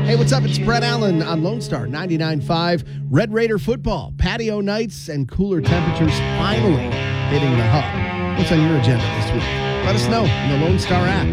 Hey, what's up? It's Brett Allen on Lone Star 99.5. Red Raider football, patio nights, and cooler temperatures finally hitting the hub. What's on your agenda this week? Let us know in the Lone Star app.